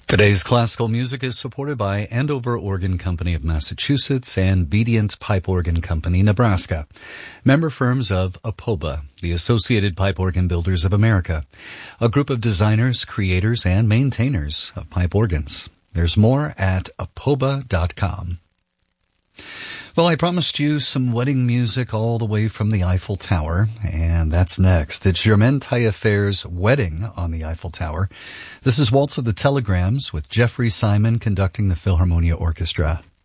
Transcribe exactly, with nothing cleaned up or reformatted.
Today's classical music is supported by Andover Organ Company of Massachusetts and Bedient Pipe Organ Company, Nebraska, member firms of APOBA, the Associated Pipe Organ Builders of America, a group of designers, creators, and maintainers of pipe organs. There's more at apoba dot com. Well, I promised you some wedding music all the way from the Eiffel Tower, and that's next. It's Germaine Taillefer's Wedding on the Eiffel Tower. This is Waltz of the Telegrams with Jeffrey Simon conducting the Philharmonia Orchestra.